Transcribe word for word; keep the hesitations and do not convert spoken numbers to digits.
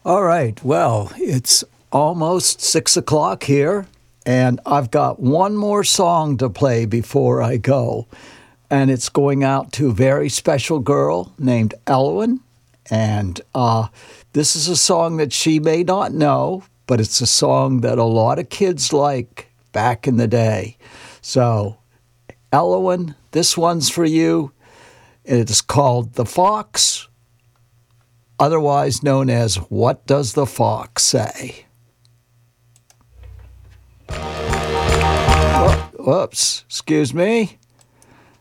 All right. Well, it's almost six o'clock here, and I've got one more song to play before I go. And it's going out to a very special girl named Elwyn. And uh, this is a song that she may not know, but it's a song that a lot of kids like back in the day. So, Elwyn, this one's for you. It's called The Fox, otherwise known as What Does the Fox Say? Whoops, excuse me.